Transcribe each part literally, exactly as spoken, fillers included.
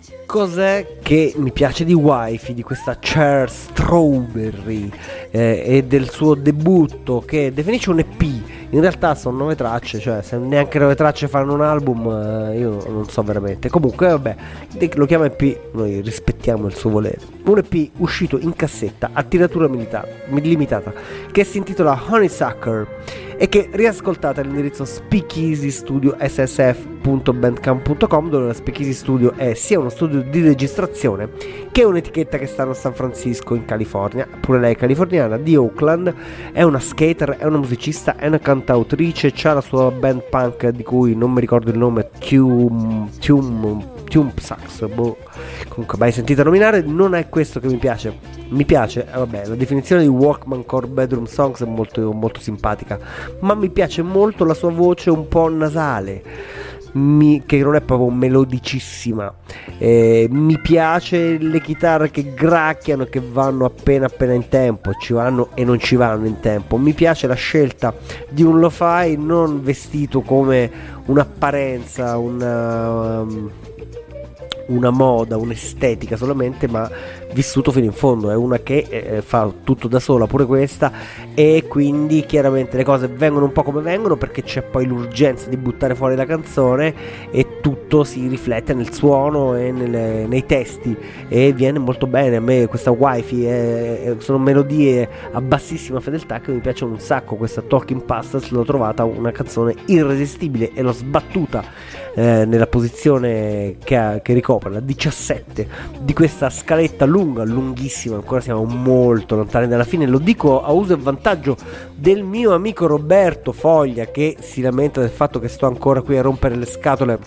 Cos'è che mi piace di Wifi, di questa Cher Strawberry eh, e del suo debutto, che definisce un E P? In realtà sono nove tracce, cioè se neanche nove tracce fanno un album, eh, io non so veramente. Comunque vabbè, lo chiama E P, noi rispettiamo il suo volere. Un E P uscito in cassetta a tiratura milita- limitata, che si intitola Honeysucker e che riascoltate all'indirizzo speakeasystudio s s f punto bandcamp punto com, dove la Speakeasy Studio è sia uno studio di registrazione che un'etichetta che sta a San Francisco in California, pure lei è californiana, di Oakland, è una skater, è una musicista, è una cantautrice, c'ha la sua band punk di cui non mi ricordo il nome, Tum Tum Tum Sax, boh. Comunque mai sentita nominare, non è questo che mi piace. Mi piace, eh, vabbè, la definizione di Walkman Core Bedroom Songs è molto, molto simpatica, ma mi piace molto la sua voce un po' nasale, mi, che non è proprio melodicissima. Eh, mi piace le chitarre che gracchiano, che vanno appena appena in tempo, ci vanno e non ci vanno in tempo. Mi piace la scelta di un lo-fi non vestito come un'apparenza, una... Um, una moda, un'estetica solamente, ma vissuto fino in fondo. È una che eh, fa tutto da sola pure questa, e quindi chiaramente le cose vengono un po' come vengono, perché c'è poi l'urgenza di buttare fuori la canzone e tutto si riflette nel suono e nelle, nei testi, e viene molto bene. A me questa Wifi è, sono melodie a bassissima fedeltà che mi piacciono un sacco. Questa Talking Pastas l'ho trovata una canzone irresistibile e l'ho sbattuta eh, nella posizione che, ha, che ricopre la diciassette di questa scaletta lunga, lunghissima, ancora siamo molto lontani dalla fine. Lo dico a uso e vantaggio del mio amico Roberto Foglia, che si lamenta del fatto che sto ancora qui a rompere le scatole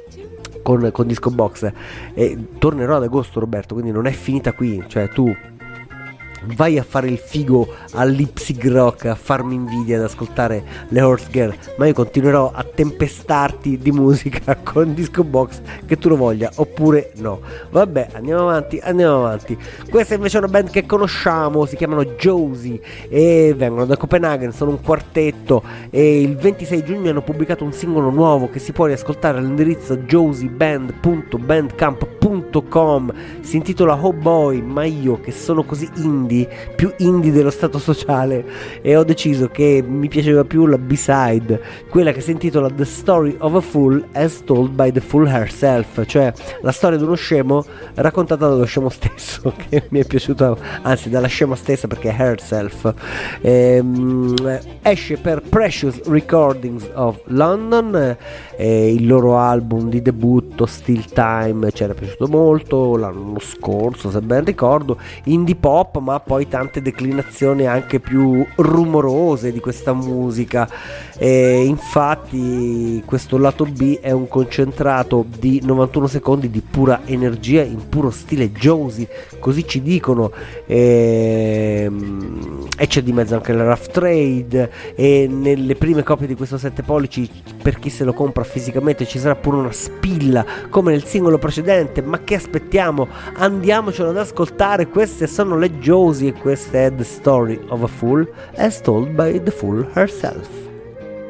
con, con Disco Box, e tornerò ad agosto, Roberto, quindi non è finita qui. Cioè tu vai a fare il figo all'Ipsig Rock, a farmi invidia, ad ascoltare le Horse Girl, ma io continuerò a tempestarti di musica con Disco Box, che tu lo voglia oppure no. Vabbè, andiamo avanti, andiamo avanti. Questa invece è una band che conosciamo, si chiamano Josie e vengono da Copenaghen, sono un quartetto, e il ventisei giugno hanno pubblicato un singolo nuovo che si può riascoltare all'indirizzo josieband punto bandcamp punto com. Si intitola Oh Boy, ma io che sono così indie, più indie dello stato sociale, e ho deciso che mi piaceva più la B-side, quella che si intitola The Story of a Fool as Told by the Fool Herself, cioè la storia di uno scemo raccontata dallo scemo stesso, che mi è piaciuta, anzi dalla scema stessa, perché è herself. Ehm, esce per Precious Recordings of London, eh, il loro album di debutto Still Time ci era piaciuto molto l'anno scorso, se ben ricordo, indie pop, ma poi tante declinazioni anche più rumorose di questa musica. E infatti questo lato B è un concentrato di novantuno secondi di pura energia in puro stile Josie, così ci dicono, e, e c'è di mezzo anche la Rough Trade, e nelle prime copie di questo sette pollici, per chi se lo compra fisicamente, ci sarà pure una spilla come nel singolo precedente. Ma che aspettiamo? Andiamocelo ad ascoltare. Queste sono le Josie e questa è The Story of a Fool as Told by the Fool Herself.